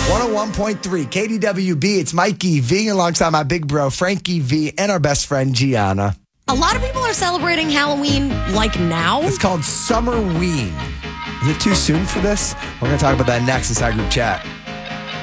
101.3 KDWB. It's Mikey V alongside my big bro, Frankie V, and our best friend, Gianna. A lot of people are celebrating Halloween like now. It's called Summerween. Is it too soon for this? We're going to talk about that next inside group chat.